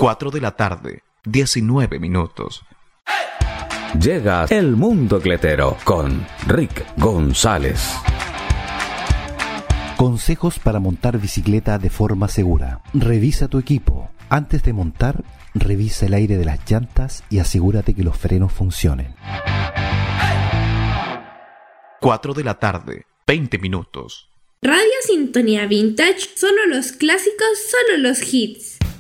4 de la tarde, 19 minutos. Llega El Mundo Cletero con Rick González. Consejos para montar bicicleta de forma segura. Revisa tu equipo. Antes de montar, revisa el aire de las llantas y asegúrate que los frenos funcionen. 4 de la tarde, 20 minutos. Radio Sintonía Vintage, solo los clásicos, solo los hits.